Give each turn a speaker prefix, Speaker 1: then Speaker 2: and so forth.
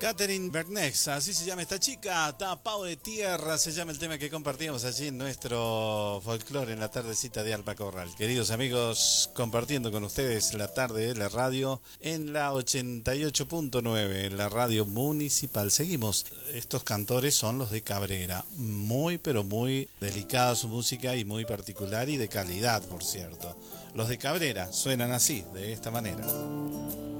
Speaker 1: Catherine Bernex, así se llama esta chica, Tapao de Tierra, se llama el tema que compartimos allí en nuestro folclore en la tardecita de Alba Corral. Queridos amigos, compartiendo con ustedes la tarde de la radio en la 88.9, la radio municipal. Seguimos, estos cantores son los de Cabrera, muy pero muy delicada su música y muy particular y de calidad, por cierto. Los de Cabrera suenan así, de esta manera.